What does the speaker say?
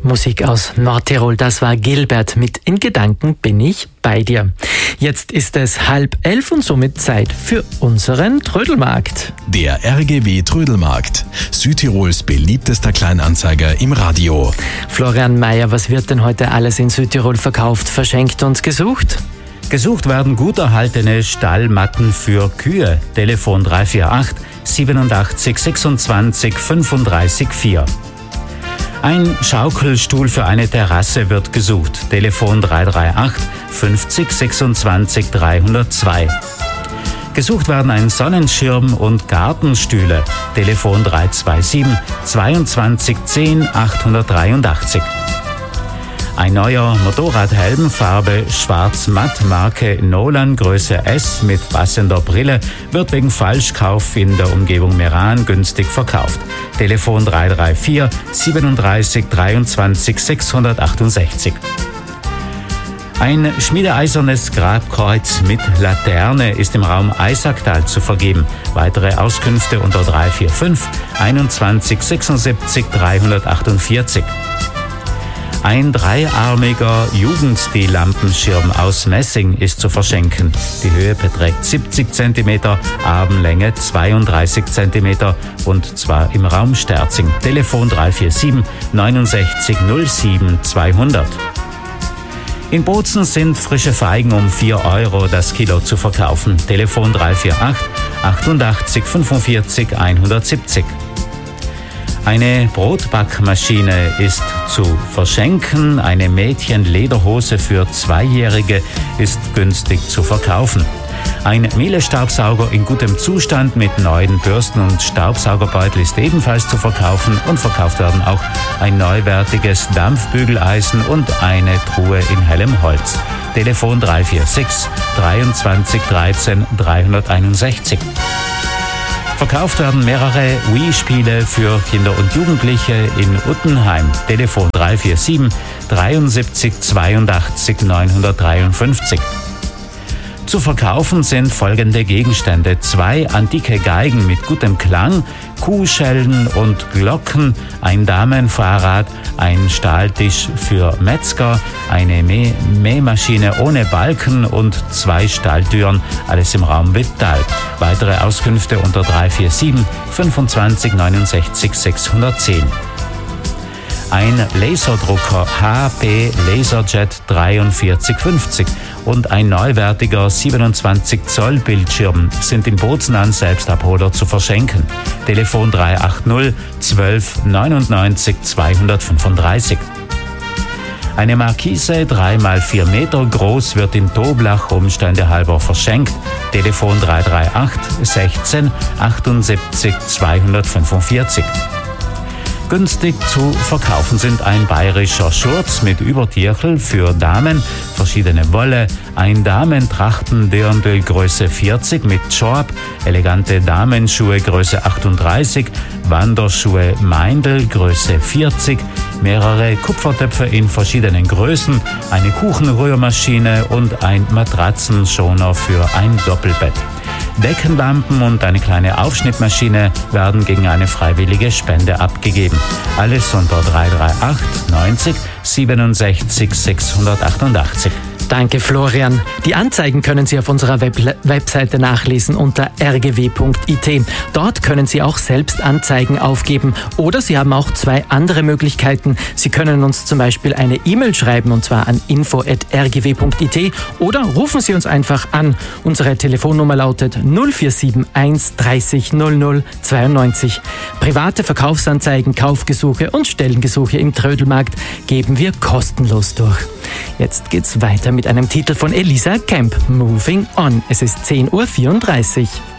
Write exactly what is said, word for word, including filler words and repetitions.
Musik aus Nordtirol, das war Gilbert mit In Gedanken bin ich bei dir. Jetzt ist es halb elf und somit Zeit für unseren Trödelmarkt. Der R G W Trödelmarkt, Südtirols beliebtester Kleinanzeiger im Radio. Florian Mayer, was wird denn heute alles in Südtirol verkauft, verschenkt und gesucht? Gesucht werden gut erhaltene Stallmatten für Kühe. Telefon drei vier acht siebenundachtzig sechsundzwanzig fünfunddreißig vier. Ein Schaukelstuhl für eine Terrasse wird gesucht. Telefon drei drei acht fünfzig sechsundzwanzig dreihundertzwei. Gesucht werden ein Sonnenschirm und Gartenstühle. Telefon drei zwei sieben zweiundzwanzig zehn achthundertdreiundachtzig. Ein neuer Motorradhelm, Farbe schwarz-matt, Marke Nolan, Größe S mit passender Brille, wird wegen Falschkauf in der Umgebung Meran günstig verkauft. Telefon drei drei vier siebenunddreißig dreiundzwanzig sechshundertachtundsechzig. Ein schmiedeeisernes Grabkreuz mit Laterne ist im Raum Eisacktal zu vergeben. Weitere Auskünfte unter drei vier fünf einundzwanzig sechsundsiebzig dreihundertachtundvierzig. Ein dreiarmiger Jugendstil-Lampenschirm aus Messing ist zu verschenken. Die Höhe beträgt siebzig Zentimeter, Armlänge zweiunddreißig Zentimeter und zwar im Raum Sterzing. Telefon drei vier sieben neunundsechzig null sieben zweihundert. In Bozen sind frische Feigen um vier Euro das Kilo zu verkaufen. Telefon drei vier acht achtundachtzig fünfundvierzig hundertsiebzig. Eine Brotbackmaschine ist zu verschenken. Eine Mädchenlederhose für Zweijährige ist günstig zu verkaufen. Ein Miele-Staubsauger in gutem Zustand mit neuen Bürsten und Staubsaugerbeutel ist ebenfalls zu verkaufen und verkauft werden auch ein neuwertiges Dampfbügeleisen und eine Truhe in hellem Holz. Telefon drei vier sechs dreiundzwanzig dreizehn dreihunderteinundsechzig. Verkauft werden mehrere Wii-Spiele für Kinder und Jugendliche in Uttenheim. Telefon drei vier sieben dreiundsiebzig zweiundachtzig neunhundertdreiundfünfzig. Zu verkaufen sind folgende Gegenstände: zwei antike Geigen mit gutem Klang, Kuhschellen und Glocken, ein Damenfahrrad, ein Stahltisch für Metzger, eine Mäh- Mähmaschine ohne Balken und zwei Stalltüren, alles im Raum Witttal. Weitere Auskünfte unter drei vier sieben fünfundzwanzig neunundsechzig sechshundertzehn. Ein Laserdrucker H P Laserjet vierundvierzig fünfzig und ein neuwertiger siebenundzwanzig Zoll Bildschirm sind in Bozen an Selbstabholer zu verschenken. Telefon drei acht null zwölf neunundneunzig zweihundertfünfunddreißig. Eine Markise drei mal vier Meter groß wird in Toblach Umstände halber verschenkt. Telefon drei drei acht sechzehn achtundsiebzig zweihundertfünfundvierzig. Günstig zu verkaufen sind ein bayerischer Schurz mit Übertierchel für Damen, verschiedene Wolle, ein Damentrachtendirndl Größe vierzig mit Schorb, elegante Damenschuhe Größe achtunddreißig, Wanderschuhe Meindl Größe vierzig, mehrere Kupfertöpfe in verschiedenen Größen, eine Kuchenrührmaschine und ein Matratzenschoner für ein Doppelbett. Deckenlampen und eine kleine Aufschnittmaschine werden gegen eine freiwillige Spende abgegeben. Alles unter drei drei acht neunzig siebenundsechzig sechshundertachtundachtzig. Danke, Florian. Die Anzeigen können Sie auf unserer Web- Webseite nachlesen unter r g w punkt i t. Dort können Sie auch selbst Anzeigen aufgeben oder Sie haben auch zwei andere Möglichkeiten. Sie können uns zum Beispiel eine E-Mail schreiben und zwar an info at r g w punkt i t oder rufen Sie uns einfach an. Unsere Telefonnummer lautet null vier sieben eins dreißig null null zweiundneunzig. Private Verkaufsanzeigen, Kaufgesuche und Stellengesuche im Trödelmarkt geben wir kostenlos durch. Jetzt geht's weiter mit einem Titel von Elisa Kemp, Moving On. Es ist zehn Uhr vierunddreißig.